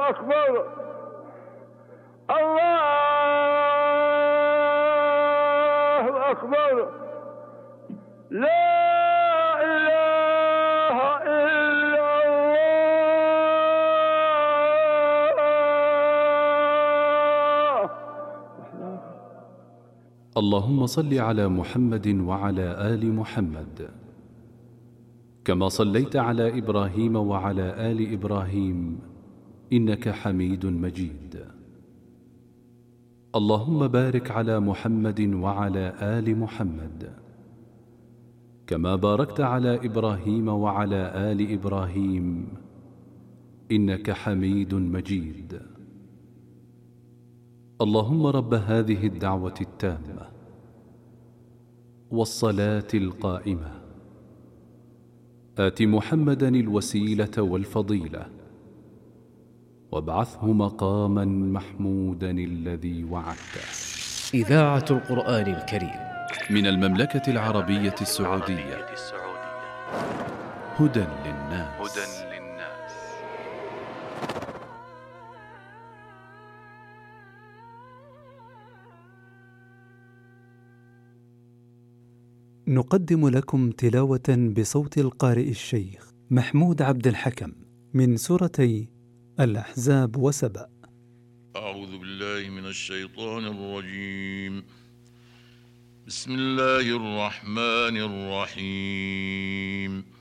أكبر. الله أكبر. لا إله إلا الله. اللهم صل على محمد وعلى آل محمد كما صليت على إبراهيم وعلى آل إبراهيم إنك حميد مجيد. اللهم بارك على محمد وعلى آل محمد كما باركت على إبراهيم وعلى آل إبراهيم إنك حميد مجيد. اللهم رب هذه الدعوة التامة والصلاة القائمة آت محمدا الوسيلة والفضيلة وابعثه مقاما محمودا الذي وعدته. إذاعة القرآن الكريم من المملكة العربية السعودية. هدى للناس. نقدم لكم تلاوة بصوت القارئ الشيخ محمود عبد الحكم من سورتي الأحزاب وسبأ. أعوذ بالله من الشيطان الرجيم. بسم الله الرحمن الرحيم.